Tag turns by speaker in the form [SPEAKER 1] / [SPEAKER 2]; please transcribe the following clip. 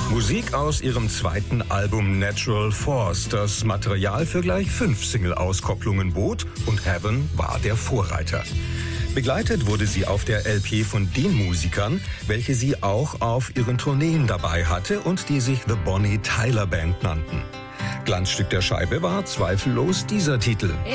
[SPEAKER 1] Musik aus ihrem zweiten Album Natural Force, das Material für gleich 5 Single-Auskopplungen bot, und Heaven war der Vorreiter. Begleitet wurde sie auf der LP von den Musikern, welche sie auch auf ihren Tourneen dabei hatte und die sich The Bonnie Tyler Band nannten. Glanzstück der Scheibe war zweifellos dieser Titel.